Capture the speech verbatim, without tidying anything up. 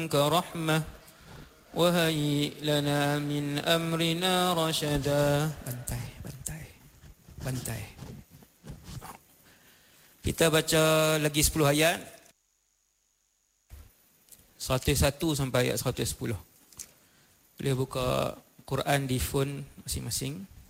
منك رحمة وهيئ لنا من أمرنا رشدا. Bantai, bantai, bantai. Kita baca lagi sepuluh ayat, seratus satu sampai ayat seratus sepuluh. Boleh buka Quran di phone masing-masing.